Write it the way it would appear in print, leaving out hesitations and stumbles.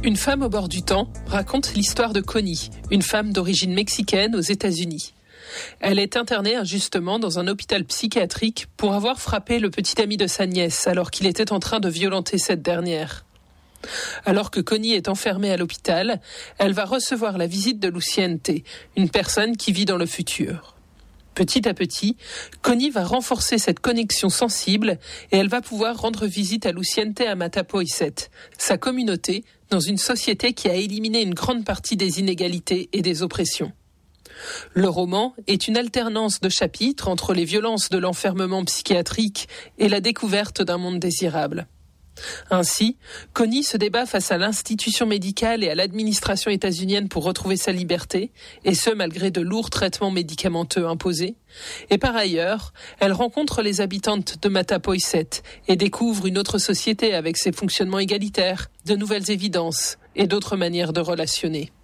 Une femme au bord du temps raconte l'histoire de Connie, une femme d'origine mexicaine aux États-Unis. Elle est internée injustement dans un hôpital psychiatrique pour avoir frappé le petit ami de sa nièce alors qu'il était en train de violenter cette dernière. Alors que Connie est enfermée à l'hôpital, elle va recevoir la visite de Luciente, une personne qui vit dans le futur. Petit à petit, Connie va renforcer cette connexion sensible et elle va pouvoir rendre visite à Luciente à Matapoiset, sa communauté, dans une société qui a éliminé une grande partie des inégalités et des oppressions. Le roman est une alternance de chapitres entre les violences de l'enfermement psychiatrique et la découverte d'un monde désirable. Ainsi, Connie se débat face à l'institution médicale et à l'administration états-unienne pour retrouver sa liberté, et ce malgré de lourds traitements médicamenteux imposés. Et par ailleurs, elle rencontre les habitantes de Matapoiset et découvre une autre société avec ses fonctionnements égalitaires, de nouvelles évidences et d'autres manières de relationner.